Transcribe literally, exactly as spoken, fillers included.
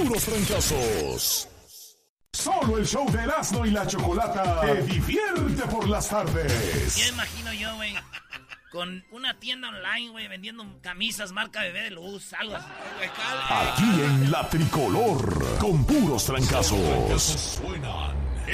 puros trancazos. Solo el show de Erasmo y la Chocolata te divierte por las tardes. Ya imagino yo, güey, con una tienda online, güey, vendiendo camisas marca Bebé de Luz, algo así. Aquí en La Tricolor, con puros trancazos.